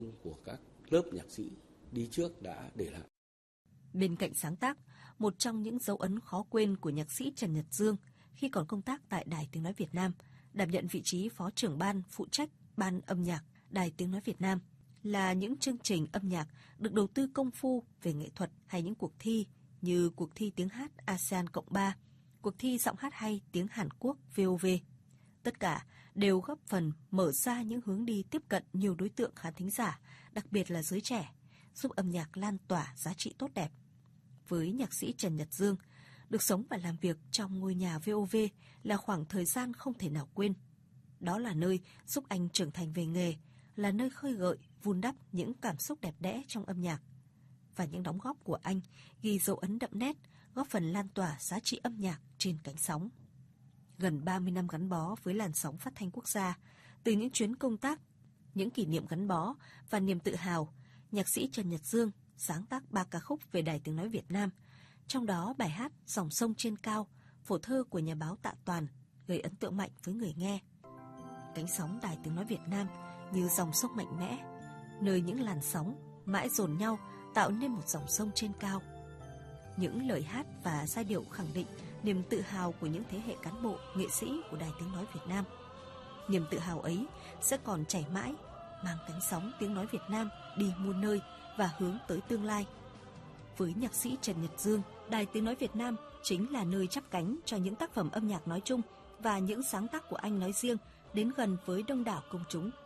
của các lớp nhạc sĩ đi trước đã để lại. Bên cạnh sáng tác, một trong những dấu ấn khó quên của nhạc sĩ Trần Nhật Dương khi còn công tác tại Đài Tiếng Nói Việt Nam, đảm nhận vị trí phó trưởng ban phụ trách ban âm nhạc Đài Tiếng Nói Việt Nam, là những chương trình âm nhạc được đầu tư công phu về nghệ thuật hay những cuộc thi như cuộc thi tiếng hát ASEAN Cộng 3, cuộc thi giọng hát hay tiếng Hàn Quốc VOV. Tất cả đều góp phần mở ra những hướng đi tiếp cận nhiều đối tượng khán thính giả, đặc biệt là giới trẻ, giúp âm nhạc lan tỏa giá trị tốt đẹp. Với nhạc sĩ Trần Nhật Dương, được sống và làm việc trong ngôi nhà VOV là khoảng thời gian không thể nào quên. Đó là nơi giúp anh trưởng thành về nghề, là nơi khơi gợi, vun đắp những cảm xúc đẹp đẽ trong âm nhạc. Và những đóng góp của anh ghi dấu ấn đậm nét, góp phần lan tỏa giá trị âm nhạc trên cánh sóng. Gần 30 năm gắn bó với làn sóng phát thanh quốc gia, từ những chuyến công tác, những kỷ niệm gắn bó và niềm tự hào, nhạc sĩ Trần Nhật Dương sáng tác 3 ca khúc về Đài Tiếng Nói Việt Nam, trong đó bài hát Dòng sông trên cao, phổ thơ của nhà báo Tạ Toàn, gây ấn tượng mạnh với người nghe. Cánh sóng Đài Tiếng Nói Việt Nam như dòng sông mạnh mẽ, nơi những làn sóng mãi dồn nhau tạo nên một dòng sông trên cao. Những lời hát và giai điệu khẳng định niềm tự hào của những thế hệ cán bộ, nghệ sĩ của Đài Tiếng Nói Việt Nam. Niềm tự hào ấy sẽ còn chảy mãi, mang cánh sóng tiếng nói Việt Nam đi muôn nơi và hướng tới tương lai. Với nhạc sĩ Trần Nhật Dương, Đài Tiếng Nói Việt Nam chính là nơi chắp cánh cho những tác phẩm âm nhạc nói chung và những sáng tác của anh nói riêng đến gần với đông đảo công chúng.